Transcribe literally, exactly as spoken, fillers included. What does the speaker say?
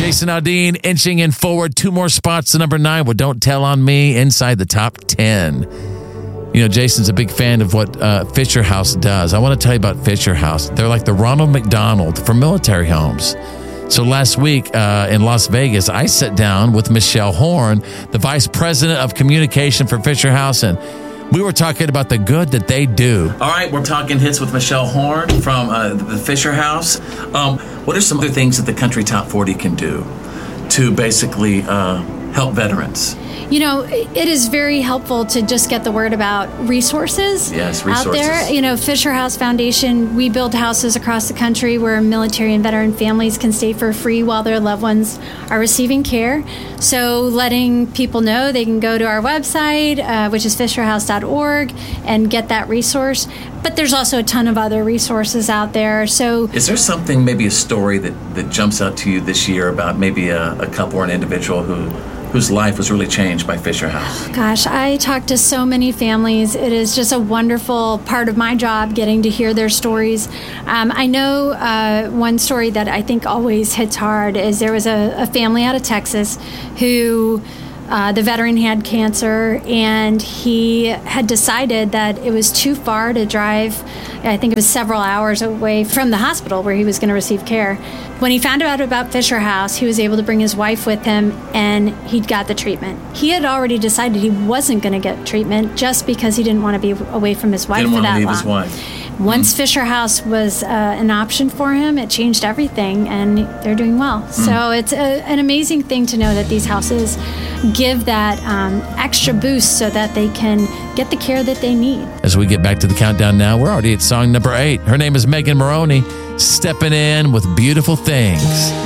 Jason Aldean inching in forward two more spots to number nine with Don't Tell on Me inside the top ten. You know, Jason's a big fan of what uh, Fisher House does. I want to tell you about Fisher House. They're like the Ronald McDonald for military homes. So last week uh, in Las Vegas, I sat down with Michelle Horn, the vice president of communication for Fisher House, and we were talking about the good that they do. All right, we're talking hits with Michelle Horn from uh, the Fisher House. Um, what are some other things that the Country Top forty can do to basically uh, help veterans? You know, it is very helpful to just get the word about resources, yes, resources out there. You know, Fisher House Foundation, we build houses across the country where military and veteran families can stay for free while their loved ones are receiving care. So letting people know they can go to our website, uh, which is fisher house dot org, and get that resource. But there's also a ton of other resources out there. So is there something, maybe a story that, that jumps out to you this year about maybe a, a couple or an individual who whose life was really changed by Fisher House? Gosh, I talk to so many families. It is just a wonderful part of my job getting to hear their stories. Um, I know uh, one story that I think always hits hard is there was a, a family out of Texas who Uh, the veteran had cancer, and he had decided that it was too far to drive. I think it was several hours away from the hospital where he was going to receive care. When he found out about Fisher House, he was able to bring his wife with him, and he got the treatment. He had already decided he wasn't going to get treatment just because he didn't want to be away from his wife didn't for want that to leave long. His wife. Once mm. Fisher House was uh, an option for him, it changed everything, and they're doing well. Mm. So it's a, an amazing thing to know that these houses give that um, extra boost so that they can get the care that they need. As we get back to the countdown now, we're already at song number eight. Her name is Megan Moroney, stepping in with Beautiful Things.